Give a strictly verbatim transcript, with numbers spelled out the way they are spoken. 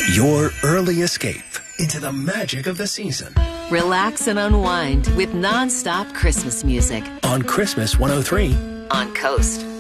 Your early escape into the magic of the season. Relax and unwind with non-stop Christmas music. On Christmas one oh three. On Coast.